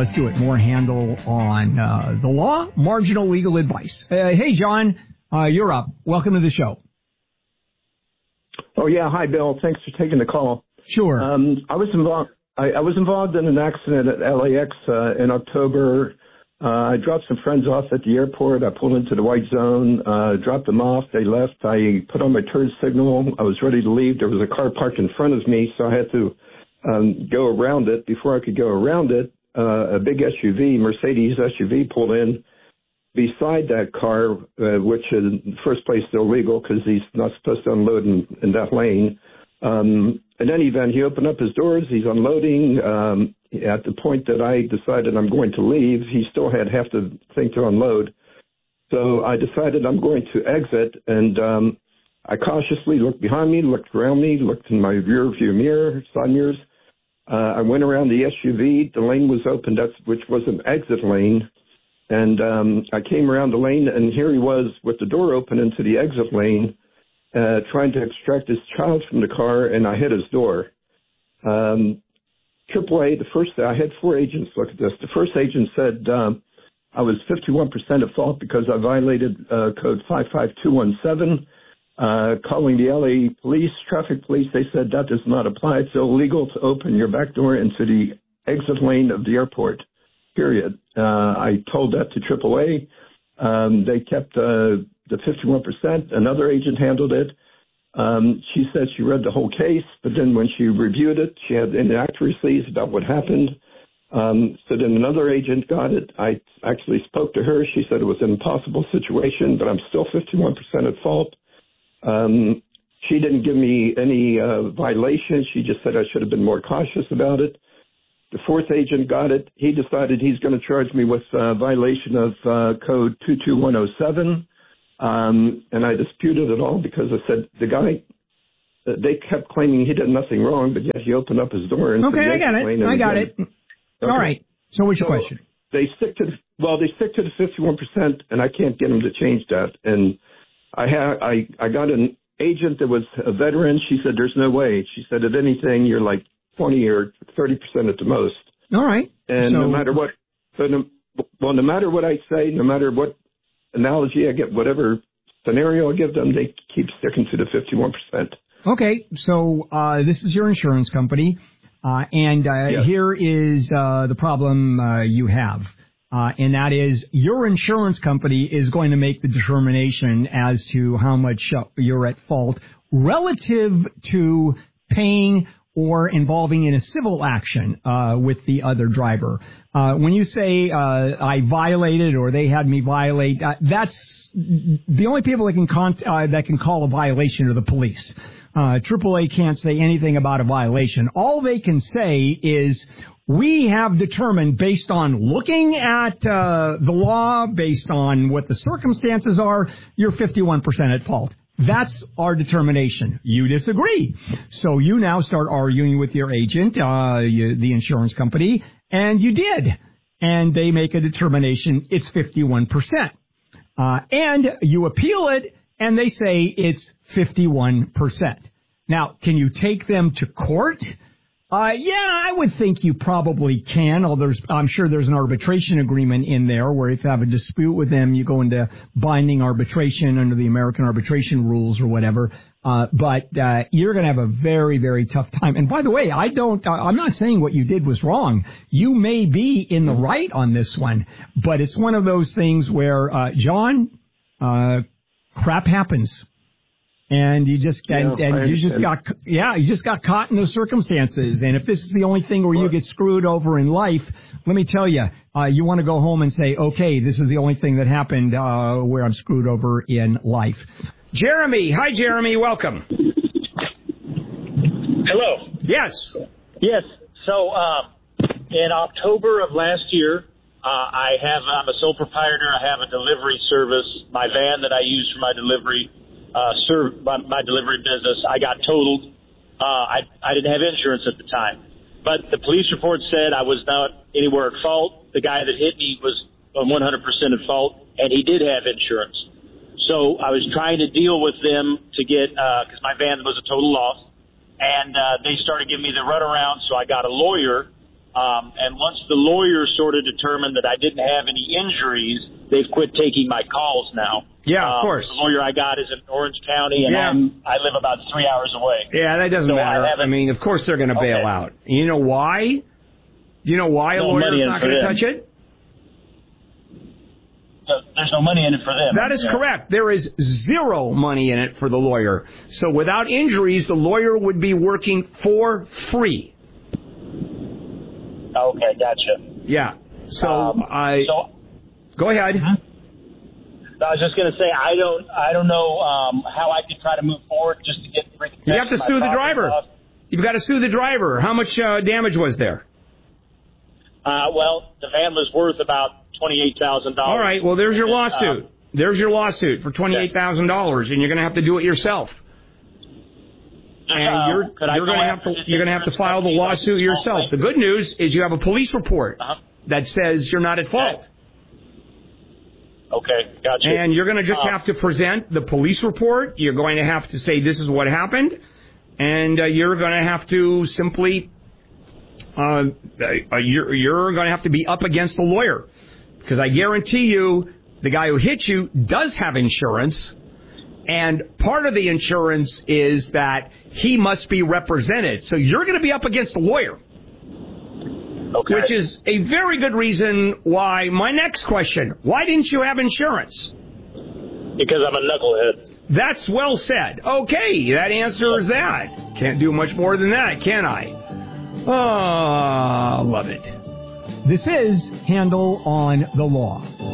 let's do it. More handle on the law, marginal legal advice. Hey, John, you're up. Welcome to the show. Oh, yeah. Hi, Bill. Thanks for taking the call. Sure. I was involved in an accident at LAX in October. I dropped some friends off at the airport. I pulled into the white zone, dropped them off. They left. I put on my turn signal. I was ready to leave. There was a car parked in front of me, so I had to go around it. Before I could go around it, a big SUV, Mercedes SUV, pulled in beside that car, which in the first place is illegal because he's not supposed to unload in that lane. In any event, he opened up his doors. He's unloading. At the point that I decided I'm going to leave, he still had half the thing to unload. So I decided I'm going to exit, and I cautiously looked behind me, looked around me, looked in my rear view mirror, side mirrors. I went around the SUV. The lane was open, which was an exit lane. And I came around the lane, and here he was with the door open into the exit lane, trying to extract his child from the car, and I hit his door. AAA, I had 4 agents look at this. The first agent said I was 51% at fault because I violated code 55217. Calling the LA police, traffic police, they said that does not apply. It's illegal to open your back door into the exit lane of the airport, period. I told that to AAA. They kept the 51%. Another agent handled it. She said she read the whole case, but then when she reviewed it, she had inaccuracies about what happened. So then another agent got it. I actually spoke to her. She said it was an impossible situation, but I'm still 51% at fault. She didn't give me any violation. She just said I should have been more cautious about it. The fourth agent got it. He decided he's going to charge me with violation of code 22107. And I disputed it all because I said the guy, they kept claiming he did nothing wrong, but yet he opened up his door. And okay, I got it. Okay. All right. So what's your question? They stick to the 51%, and I can't get them to change that. And I got an agent that was a veteran. She said, there's no way. She said, if anything, you're like 20 or 30% at the most. All right. And no matter what, no matter what I say, no matter what analogy I get, whatever scenario I give them, they keep sticking to the 51%. Okay. So this is your insurance company. And yes. Here is the problem you have. And that is your insurance company is going to make the determination as to how much you're at fault relative to paying or involving in a civil action with the other driver. When you say I violated or they had me violate, that's the only people that can call a violation are the police. AAA can't say anything about a violation. All they can say is we have determined based on looking at the law, based on what the circumstances are, you're 51% at fault. That's our determination. You disagree. So you now start arguing with your agent, the insurance company, and you did. And they make a determination it's 51%. And you appeal it, and they say it's 51%. Now, can you take them to court? Yeah, I would think you probably can, although I'm sure there's an arbitration agreement in there where if you have a dispute with them, you go into binding arbitration under the American arbitration rules or whatever. But you're going to have a very, very tough time. And by the way, I'm not saying what you did was wrong. You may be in the right on this one, but it's one of those things where, John, crap happens. And you just got caught in those circumstances. And if this is the only thing where you get screwed over in life, let me tell you, you want to go home and say, okay, this is the only thing that happened where I'm screwed over in life. Jeremy. Hi, Jeremy. Welcome. Hello. Yes. Yes. So in October of last year, I'm a sole proprietor. I have a delivery service. My van that I use for my delivery my delivery business, I got totaled. I didn't have insurance at the time. But the police report said I was not anywhere at fault. The guy that hit me was 100% at fault, and he did have insurance. So I was trying to deal with them to get, because my van was a total loss, and they started giving me the runaround, so I got a lawyer, And once the lawyer sort of determined that I didn't have any injuries, they've quit taking my calls now. Yeah, of course. The lawyer I got is in Orange County, and I live about 3 hours away. Yeah, that doesn't matter. I mean, of course they're going to bail out. You know why? You know why a lawyer's not going to touch it? There's no money in it for them. That is correct. There is zero money in it for the lawyer. So without injuries, the lawyer would be working for free. Okay, gotcha. Yeah. So go ahead. I was just going to say I don't know how I could try to move forward just to get. You have to sue the driver. You've got to sue the driver. How much damage was there? Well, the van was worth about $28,000. All right. Well, there's your lawsuit. There's your lawsuit for $28,000, and you're going to have to do it yourself. And you're going to have to file the lawsuit yourself. The good news is you have a police report that says you're not at fault. Okay, gotcha. And you're going to just have to present the police report. You're going to have to say this is what happened, and you're going to have to simply you're going to have to be up against the lawyer, because I guarantee you the guy who hit you does have insurance. And part of the insurance is that he must be represented. So you're going to be up against the lawyer. Okay. Which is a very good reason why my next question, why didn't you have insurance? Because I'm a knucklehead. That's well said. Okay, that answers that. Can't do much more than that, can I? Oh, love it. This is Handel on the Law.